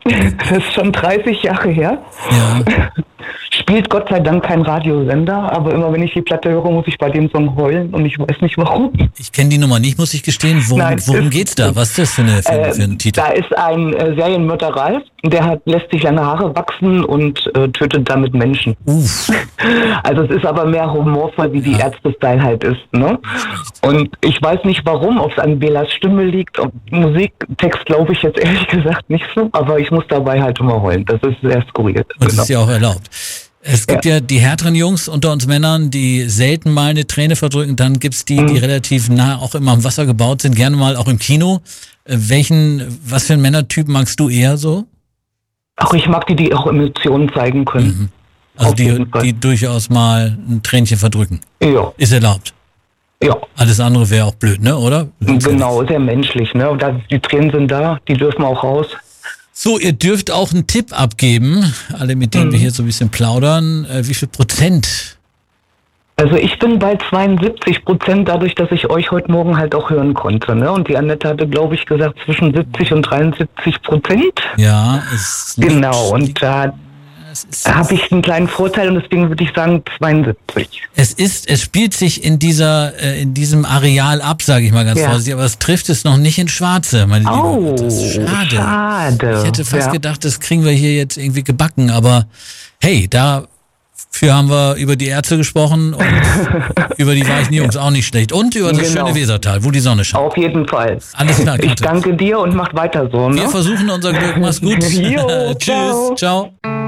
Das ist schon 30 Jahre her. Ja. Spielt Gott sei Dank kein Radiosender, aber immer wenn ich die Platte höre, muss ich bei dem Song heulen und ich weiß nicht warum. Ich kenne die Nummer nicht, muss ich gestehen. Worum geht's da? Was ist das für ein Titel? Da ist ein Serienmörder Ralf, lässt sich lange Haare wachsen und tötet damit Menschen. Also es ist aber mehr humorvoll, wie die Ärzte-Style halt ist. Ne? Und ich weiß nicht warum, ob es an Belas Stimme liegt, ob Musiktext glaube ich jetzt ehrlich gesagt nicht so, aber ich muss dabei halt immer heulen. Das ist sehr skurril. Und das ist ja auch erlaubt. Es gibt ja die härteren Jungs unter uns Männern, die selten mal eine Träne verdrücken. Dann gibt's die relativ nah auch immer am Wasser gebaut sind, gerne mal auch im Kino. Was für einen Männertyp magst du eher so? Ach, ich mag die auch Emotionen zeigen können. Also die durchaus mal ein Tränchen verdrücken. Ja. Ist erlaubt. Ja. Alles andere wäre auch blöd, ne, oder? Genau, sehr menschlich, ne? Die Tränen sind da, die dürfen auch raus. So, ihr dürft auch einen Tipp abgeben, alle mit denen wir hier so ein bisschen plaudern. Wie viel Prozent? Also ich bin bei 72%, dadurch, dass ich euch heute Morgen halt auch hören konnte. Ne? Und die Annette hatte, glaube ich, gesagt zwischen 70 und 73%. Ja, genau. Und da habe ich einen kleinen Vorteil und deswegen würde ich sagen 72. Es spielt sich in diesem Areal ab, sage ich mal ganz vorsichtig, aber es trifft es noch nicht ins Schwarze, meine Liebe. Das ist schade. Ich hätte fast gedacht, das kriegen wir hier jetzt irgendwie gebacken, aber hey, dafür haben wir über die Ärzte gesprochen und über die weichen Jungs auch nicht schlecht. Und über das schöne Wesertal, wo die Sonne scheint. Auf jeden Fall. Alles klar, Katrin. Ich danke dir und macht weiter so. Ne? Wir versuchen unser Glück. Mach's gut. Jo, Tschüss. Ciao.